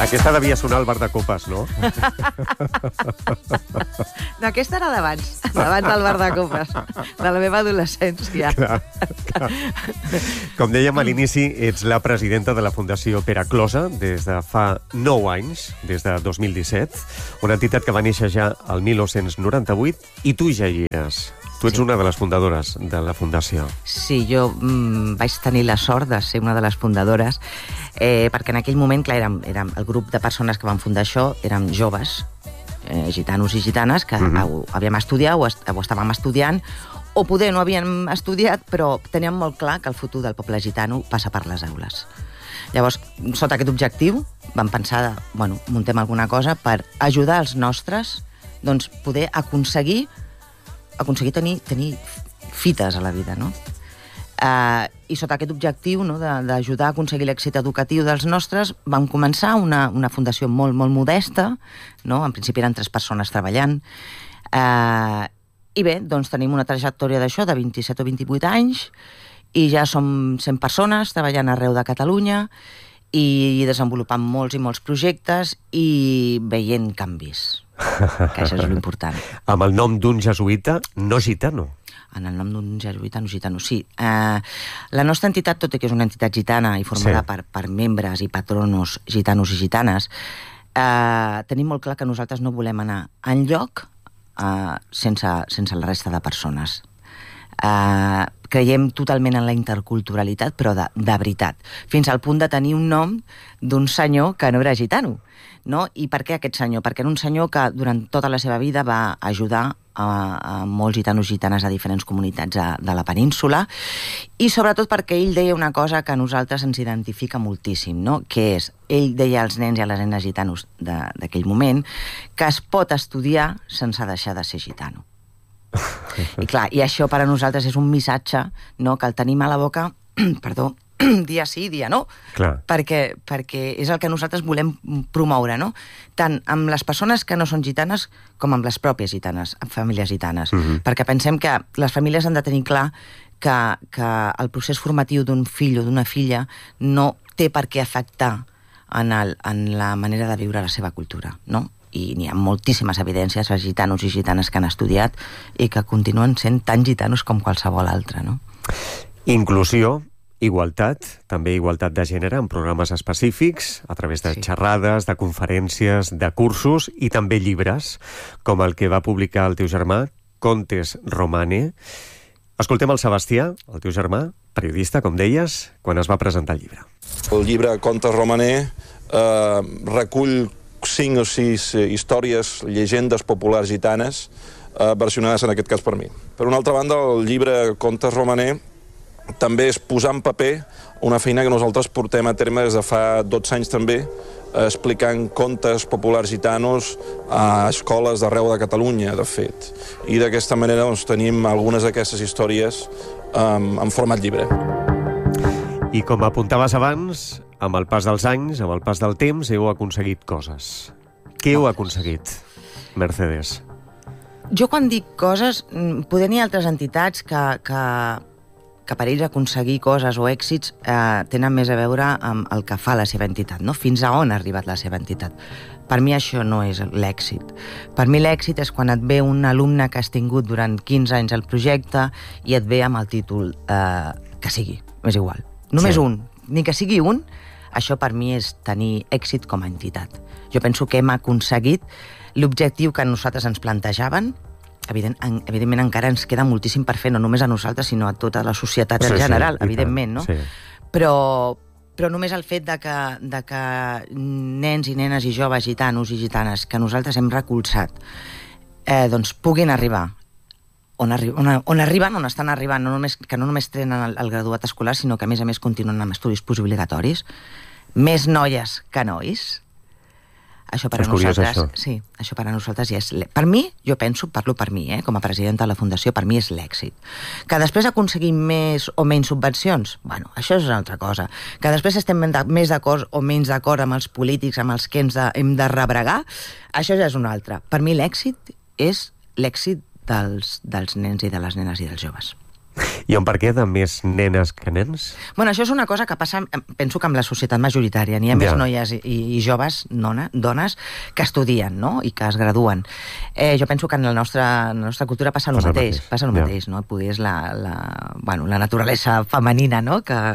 Aquesta devia sonar al bar de copes, no? No, aquesta era d'abans del bar de copes, de la meva adolescència. Clar. Com dèiem a l'inici, ets la presidenta de la Fundació Pere Closa des de fa 9 anys, des de 2017, una entitat que va néixer ja el 1998, i tu ja hi eres. Tu ets una de les fundadores de la Fundació. Sí, jo vaig tenir la sort de ser una de les fundadores, perquè en aquell moment, clar, érem el grup de persones que van fundar això, érem joves, gitanos i gitanes, que havíem estudiat o estàvem estudiant, o poder no havíem estudiat, però teníem molt clar que el futur del poble gitano passa per les aules. Llavors, sota aquest objectiu, vam pensar, muntem alguna cosa per ajudar els nostres, doncs, poder aconseguir tenir fites a la vida, no? I sota aquest objectiu, no, d'ajudar a aconseguir l'èxit educatiu dels nostres, vam començar una fundació molt, molt modesta, no? En principi eren 3 persones treballant, i bé, doncs tenim una trajectòria d'això de 27 o 28 anys, i ja som 100 persones treballant arreu de Catalunya, i desenvolupant molts i molts projectes, i veient canvis, que això és l'important. Amb el nom d'un jesuïta no gitano. En el nom d'un jesuïta no gitano, sí. La nostra entitat, tot i que és una entitat gitana i formada per membres i patronos gitanos i gitanes, tenim molt clar que nosaltres no volem anar enlloc sense la resta de persones. Creiem totalment en la interculturalitat, però de veritat, fins al punt de tenir un nom d'un senyor que no era gitano. No? I per què aquest senyor? Perquè era un senyor que durant tota la seva vida va ajudar a molts gitanos i gitanes a diferents comunitats de la península, i sobretot perquè ell deia una cosa que a nosaltres ens identifica moltíssim, no? Que és, ell deia als nens i a les nenes gitanos d'aquell moment que es pot estudiar sense deixar de ser gitano. I clar, i això per a nosaltres és un missatge, no?, que el tenim a la boca, perdó, dia sí, dia no, perquè és el que nosaltres volem promoure, no? Tant amb les persones que no són gitanes com amb les pròpies gitanes, amb famílies gitanes, perquè pensem que les famílies han de tenir clar que el procés formatiu d'un fill o d'una filla no té per què afectar en la manera de viure la seva cultura, no? I n'hi ha moltíssimes evidències a gitanos i gitanes que han estudiat i que continuen sent tan gitanos com qualsevol altre, no? Inclusió, igualtat, també igualtat de gènere en programes específics, a través de xerrades, de conferències, de cursos i també llibres, com el que va publicar el teu germà, Contes Romane. Escoltem el Sebastià, el teu germà, periodista, com deies, quan es va presentar el llibre. El llibre Contes Romane recull 5 o 6 històries, llegendes populars gitanes, versionades en aquest cas per mi. Per una altra banda, el llibre Contes Romane també és posar en paper una feina que nosaltres portem a terme des de fa 12 anys també, explicant contes populars gitanos a escoles d'arreu de Catalunya, de fet. I d'aquesta manera tenim algunes d'aquestes històries en format llibre. I com apuntaves abans, amb el pas dels anys, amb el pas del temps, heu aconseguit coses. Què heu aconseguit, Mercedes? Jo quan dic coses, poder n'hi ha altres entitats que per ells aconseguir coses o èxits tenen més a veure amb el que fa la seva entitat, no? Fins a on ha arribat la seva entitat. Per mi això no és l'èxit. Per mi l'èxit és quan et ve un alumne que has tingut durant 15 anys al projecte i et ve amb el títol que sigui, m'és igual. Només un, ni que sigui un, això per mi és tenir èxit com a entitat. Jo penso que hem aconseguit l'objectiu que nosaltres ens plantejàvem. Evidentment encara ens queda moltíssim per fer, no només a nosaltres, sinó a tota la societat en general, evidentment, no? Però només el fet de que nens i nenes i joves gitanos i gitanes que nosaltres hem recolzat doncs puguin arribar on arriben, on estan arribant, que no només tenen el graduat escolar, sinó que a més continuen amb estudis postobligatoris, més noies que nois. Això per a nosaltres, sí, això per a nosaltres ja és... Per mi, jo penso, parlo per mi, com a presidenta de la Fundació, per mi és l'èxit. Que després aconseguim més o menys subvencions, bueno, això és una altra cosa. Que després estem més d'acord o menys d'acord amb els polítics, amb els que hem de rebregar, això ja és una altra. Per mi l'èxit és l'èxit dels nens i de les nenes i dels joves. I on per què de més nenes que nens? Bueno, això és una cosa que passa, penso que amb la societat majoritària. N'hi ha més noies i joves, dones, que estudien, no?, i que es graduen. Jo penso que en la nostra cultura passa el mateix. Passa el mateix, no? Poder és la naturalesa femenina, no?, que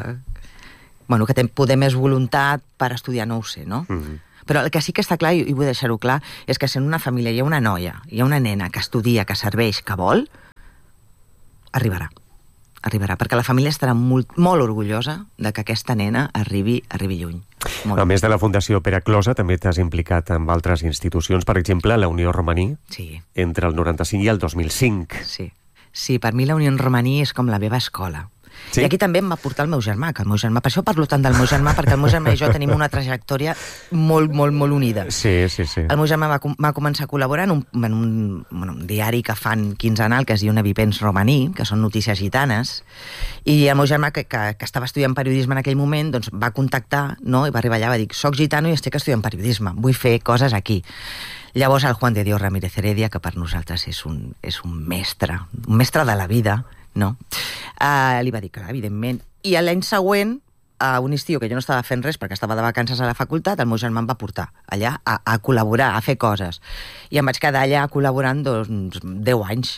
té poder més voluntat per estudiar, no ho sé, no? Però el que sí que està clar, i vull deixar-ho clar, és que si en una família hi ha una noia, hi ha una nena que estudia, que serveix, que vol, arribarà, perquè la família estarà molt orgullosa de que aquesta nena arribi lluny. A més de la Fundació Pere Closa, també t'has implicat amb altres institucions, per exemple, la Unió Romaní, entre el 95 i el 2005. Sí, per mi la Unió Romaní és com la meva escola. I aquí també em va portar el meu germà, per això parlo tant del meu germà, perquè el meu germà i jo tenim una trajectòria molt, molt, molt unida. Sí. El meu germà va començar a col·laborar en un diari que fan quinzenal, que es diu Nevipens Romaní, que són notícies gitanes, i el meu germà, que estava estudiant periodisme en aquell moment, doncs va contactar, no?, i va arribar allà, va dir, soc gitano i estic estudiant periodisme, vull fer coses aquí. Llavors el Juan de Dios Ramírez Heredia, que per nosaltres és un mestre de la vida, no? Li va dir que, evidentment. I l'any següent, a un estiu que jo no estava fent res perquè estava de vacances a la facultat, el meu germà em va portar allà a col·laborar, a fer coses. I em vaig quedar allà col·laborant 10 anys.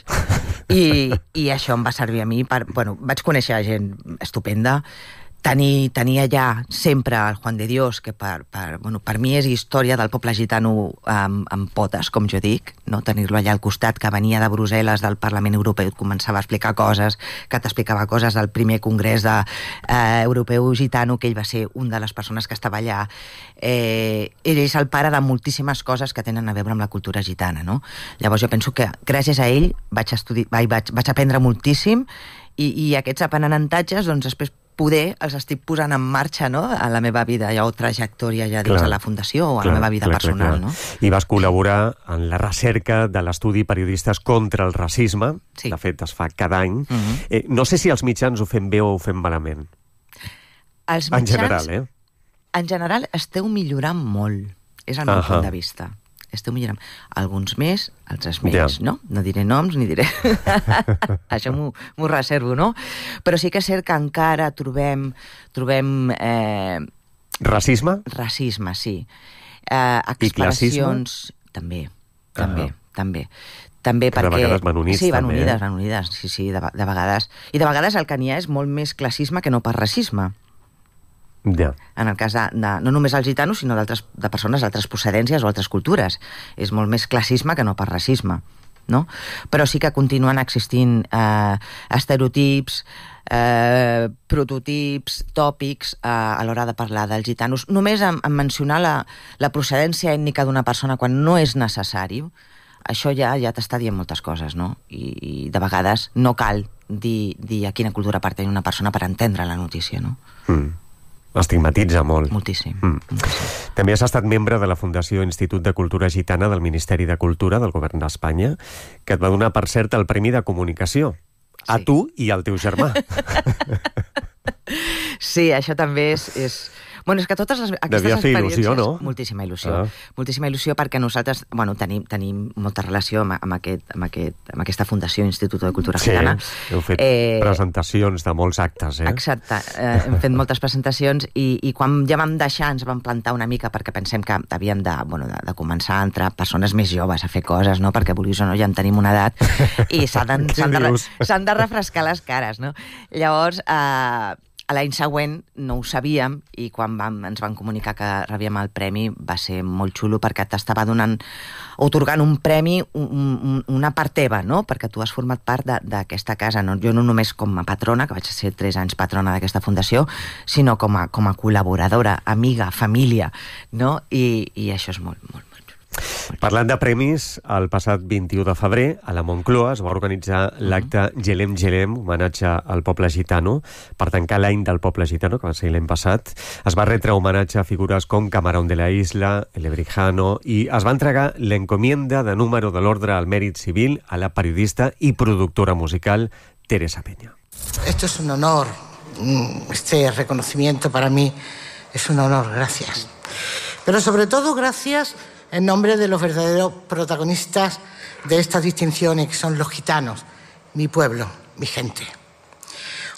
I això em va servir a mi per... vaig conèixer gent estupenda, tenir allà sempre el Juan de Dios, que per mi és història del poble gitano amb potes, com jo dic, no? Tenir-lo allà al costat, que venia de Brussel·les, del Parlament Europeu, et començava a explicar coses, que t'explicava coses del primer congrés europeu gitano, que ell va ser una de les persones que estava allà. Ell és el pare de moltíssimes coses que tenen a veure amb la cultura gitana, no? Llavors jo penso que gràcies a ell vaig aprendre moltíssim i aquests aprenentatges, doncs després poder els estic posant en marxa, no?, a la meva vida o trajectòria ja dins de la Fundació o a la meva vida personal. No? I vas col·laborar en la recerca de l'estudi Periodistes contra el racisme. De fet, es fa cada any. No sé si els mitjans ho fem bé o ho fem malament. Els mitjans, en general, esteu millorant molt. És el meu punt de vista. Esteu millorant. Alguns més, altres menys, no? No diré noms ni diré... Això m'ho reservo, no? Però sí que és cert que encara trobem... Racisme? Racisme, sí. I classisme? També. També perquè... De vegades van units, sí, van unides, sí, de vegades. I de vegades el que n'hi ha és molt més classisme que no pas racisme. En el cas no només els gitanos, sinó de persones d'altres procedències o altres cultures. És molt més classisme que no pas racisme, no? Però sí que continuen existint estereotips, prototips, tòpics a l'hora de parlar dels gitanos. Només en mencionar la procedència ètnica d'una persona quan no és necessari, això ja t'està dient moltes coses, no? I de vegades no cal dir a quina cultura pertany una persona per entendre la notícia, no? Estigmatitza molt. Moltíssim. També has estat membre de la Fundació Institut de Cultura Gitana del Ministeri de Cultura del Govern d'Espanya, que et va donar, per cert, el Premi de Comunicació. A tu i al teu germà. Sí, això també és... Bueno, és que totes aquestes experiències... Devia fer il·lusió, no? Moltíssima il·lusió. Moltíssima il·lusió perquè nosaltres tenim molta relació amb aquesta Fundació Institut de Cultura Gitana. Sí, heu fet presentacions de molts actes, Exacte, hem fet moltes presentacions i quan ja vam deixar ens vam plantar una mica perquè pensem que havíem de començar a entrar persones més joves a fer coses, no? Perquè vulguis o no ja en tenim una edat i s'han de refrescar les cares, no? Llavors... L'any següent no ho sabíem i quan ens van comunicar que rebíem el premi va ser molt xulo perquè t'estava atorgant un premi, una part teva, no? Perquè tu has format part d'aquesta casa. Jo no només com a patrona, que vaig ser 3 anys patrona d'aquesta fundació, sinó com a col·laboradora, amiga, família, no? I això és molt, molt, molt xulo. Parlant de premis, el passat 21 de febrer a la Moncloa es va organitzar l'acte Gelem Gelem, homenatge al poble gitano, per tancar l'any del poble gitano, que va ser l'any passat. Es va retre homenatge a figures com Camarón de la Isla, El Lebrijano, i es va entregar l'encomienda de número de l'Ordre al Mèrit Civil a la periodista y productora musical Teresa Peña. Esto es un honor, este reconocimiento para mí es un honor, gracias. Pero sobre todo gracias en nombre de los verdaderos protagonistas de estas distinciones, que son los gitanos, mi pueblo, mi gente.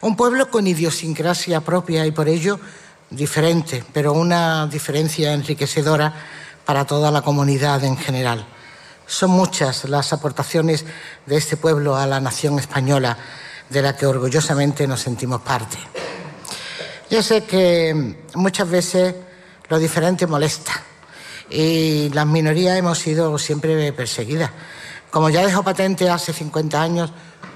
Un pueblo con idiosincrasia propia y por ello diferente, pero una diferencia enriquecedora para toda la comunidad en general. Son muchas las aportaciones de este pueblo a la nación española, de la que orgullosamente nos sentimos parte. Ya sé que muchas veces lo diferente molesta y las minorías hemos sido siempre perseguidas. Como ya dejó patente hace 50 años